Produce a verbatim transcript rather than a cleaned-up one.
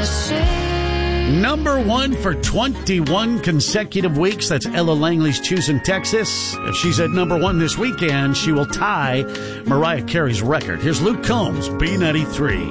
Number one for twenty-one consecutive weeks. That's Ella Langley's Choosing Texas. If she's at number one this weekend, she will tie Mariah Carey's record. Here's Luke Combs, B ninety-three.